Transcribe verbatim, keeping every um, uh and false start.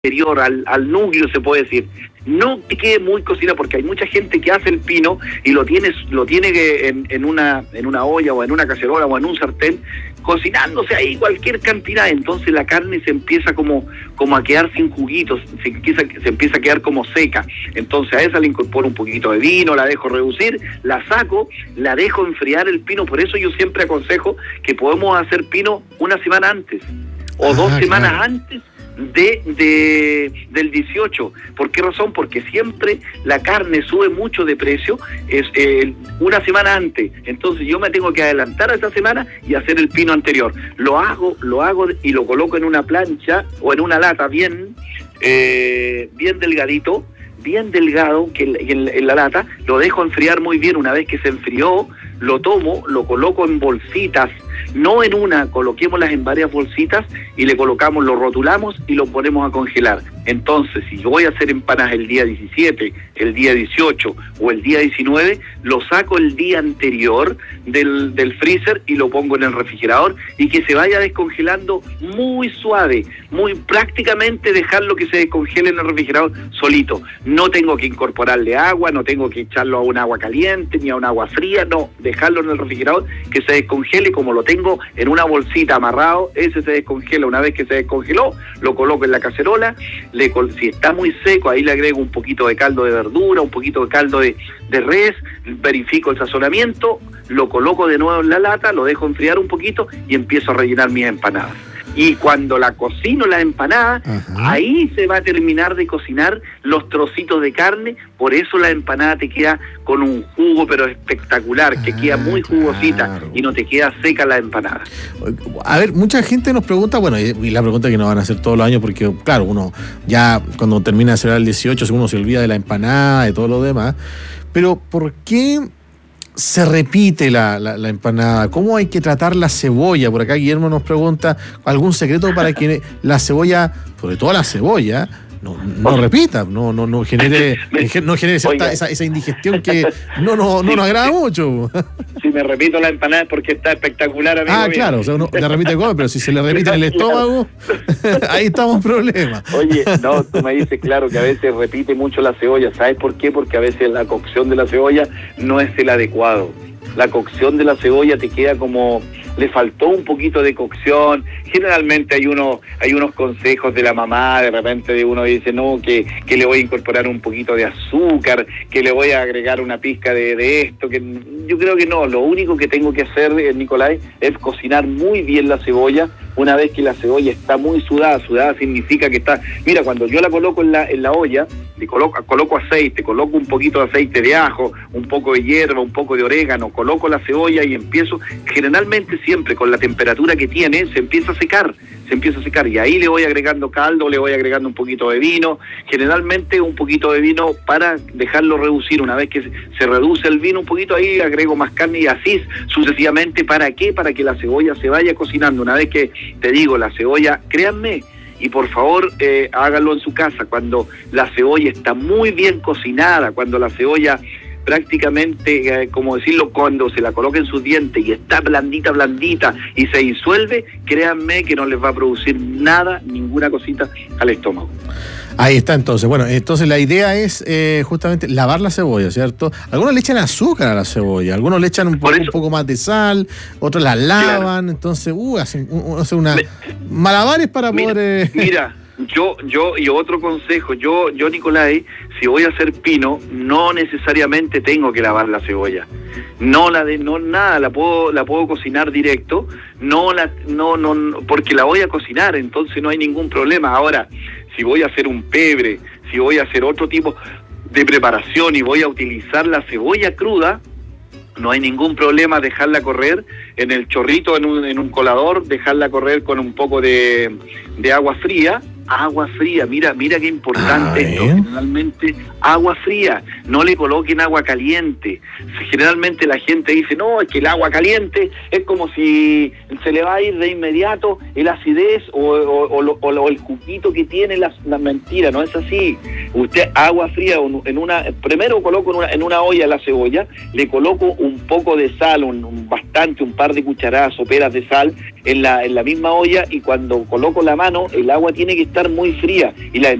interior, al, al núcleo se puede decir. No que quede muy cocinado, porque hay mucha gente que hace el pino y lo tiene, lo tiene en, en una en una olla o en una cacerola o en un sartén, cocinándose ahí cualquier cantidad. Entonces la carne se empieza como, como a quedar sin juguitos, se empieza, se empieza a quedar como seca. Entonces a esa le incorporo un poquito de vino, la dejo reducir, la saco, la dejo enfriar el pino. Por eso yo siempre aconsejo que podemos hacer pino una semana antes o ah, dos semanas claro. antes De, de del dieciocho. ¿Por qué razón? Porque siempre la carne sube mucho de precio es eh, una semana antes. Entonces yo me tengo que adelantar a esa semana y hacer el pino anterior. Lo hago, lo hago y lo coloco en una plancha o en una lata bien, eh, bien delgadito, bien delgado que en, en la lata, lo dejo enfriar muy bien. Una vez que se enfrió, lo tomo, lo coloco en bolsitas, no en una, coloquémoslas en varias bolsitas y le colocamos, lo rotulamos y lo ponemos a congelar. Entonces, si yo voy a hacer empanadas el día diecisiete, el día dieciocho o el día diecinueve, lo saco el día anterior del, del freezer y lo pongo en el refrigerador y que se vaya descongelando muy suave, muy prácticamente dejarlo que se descongele en el refrigerador solito. No tengo que incorporarle agua, no tengo que echarlo a un agua caliente ni a un agua fría, no, dejarlo en el refrigerador que se descongele. Como lo tengo en una bolsita amarrado, ese se descongela. Una vez que se descongeló, lo coloco en la cacerola. Le, si está muy seco, ahí le agrego un poquito de caldo de verdura, un poquito de caldo de, de res, verifico el sazonamiento, lo coloco de nuevo en la lata, lo dejo enfriar un poquito y empiezo a rellenar mis empanadas. Y cuando la cocino la empanada, ajá, ahí se va a terminar de cocinar los trocitos de carne. Por eso la empanada te queda con un jugo pero espectacular, ah, que queda muy jugosita, claro, y no te queda seca la empanada. A ver, mucha gente nos pregunta, bueno, y la pregunta que nos van a hacer todos los años, porque claro, uno ya cuando termina de celebrar el dieciocho, uno se olvida de la empanada, de todo lo demás, pero ¿por qué se repite la, la, la empanada? ¿Cómo hay que tratar la cebolla? Por acá Guillermo nos pregunta algún secreto para que la cebolla, sobre todo la cebolla, no, no repita, no, no, no genere, no genere cierta, esa, esa indigestión que no, no, no nos agrada mucho. Si me repito la empanada es porque está espectacular, amigo. Ah, claro, o sea, uno le repite come, pero si se le repite en el estómago, ahí estamos en problemas. Oye, no, tú me dices, claro, que a veces repite mucho la cebolla. ¿Sabes por qué? Porque a veces la cocción de la cebolla no es el adecuado. La cocción de la cebolla te queda como, le faltó un poquito de cocción. Generalmente hay unos hay unos consejos de la mamá, de repente de uno dice, no, que, que le voy a incorporar un poquito de azúcar, que le voy a agregar una pizca de, de esto, que yo creo que no. Lo único que tengo que hacer, Nicolás, es cocinar muy bien la cebolla. Una vez que la cebolla está muy sudada, sudada significa que está, mira, cuando yo la coloco en la en la olla, le coloco, coloco aceite, coloco un poquito de aceite de ajo, un poco de hierba, un poco de orégano, coloco la cebolla y empiezo, generalmente siempre con la temperatura que tiene, se empieza a secar, se empieza a secar y ahí le voy agregando caldo, le voy agregando un poquito de vino, generalmente un poquito de vino para dejarlo reducir. Una vez que se, se reduce el vino un poquito, ahí agrego más carne y así sucesivamente. ¿Para qué? Para que la cebolla se vaya cocinando. Una vez que, te digo, la cebolla, créanme, y por favor eh, háganlo en su casa, cuando la cebolla está muy bien cocinada, cuando la cebolla prácticamente, eh, como decirlo, cuando se la coloca en sus dientes y está blandita, blandita y se disuelve, créanme que no les va a producir nada, ninguna cosita al estómago. Ahí está entonces. Bueno, entonces la idea es eh, justamente lavar la cebolla, ¿cierto? Algunos le echan azúcar a la cebolla, algunos le echan un poco, un poco más de sal, otros la lavan, claro, entonces, uh, hacen, uh, hacen una Me, malabares para mira, poder... Eh... Mira, yo, yo, y otro consejo, yo, yo Nicolás, si voy a hacer pino, no necesariamente tengo que lavar la cebolla. No la de, no nada, la puedo, la puedo cocinar directo, no la, no, no, porque la voy a cocinar, entonces no hay ningún problema. Ahora, si voy a hacer un pebre, si voy a hacer otro tipo de preparación y voy a utilizar la cebolla cruda, no hay ningún problema dejarla correr en el chorrito, en un, en un colador, dejarla correr con un poco de, de agua fría, agua fría, mira, mira qué importante ah, esto, generalmente agua fría, no le coloquen agua caliente. Generalmente la gente dice, no, es que el agua caliente es como si se le va a ir de inmediato el acidez o, o, o, o, o el juguito que tiene, la, la mentira, no es así. Usted agua fría en una, primero coloco en una, en una olla la cebolla, le coloco un poco de sal, un, un bastante, un par de cucharadas soperas de sal en la, en la misma olla, y cuando coloco la mano, el agua tiene que estar muy fría y la